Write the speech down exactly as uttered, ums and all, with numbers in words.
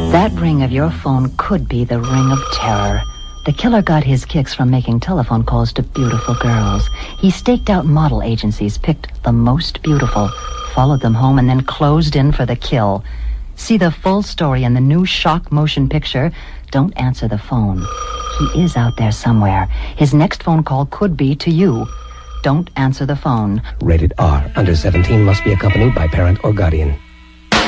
That ring of your phone could be the ring of terror. The killer got his kicks from making telephone calls to beautiful girls. He staked out model agencies, picked the most beautiful, followed them home, and then closed in for the kill. See the full story in the new Shock motion picture. Don't answer the phone. He is out there somewhere. His next phone call could be to you. Don't answer the phone. Rated R. Under seventeen must be accompanied by parent or guardian.